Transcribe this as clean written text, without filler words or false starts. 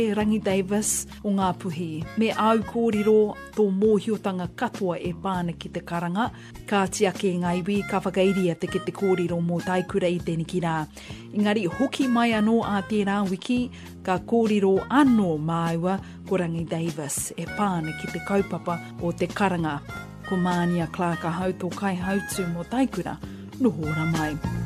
Rangi Davis o ngā puhi. Me au kōrero tō mōhiotanga katoa e pāna ki te karanga. Ka tiake ngā iwi ka whakairia te ki te kōrero mō taikura i tēnei ki rā. Engari hoki mai anō a tērā wiki, ka kōrero anō māua ko Rangi Davis e pāna ki te kaupapa o te karanga. Ko Mānia Clark hau tō kai hautu mō taikura, nohora mai.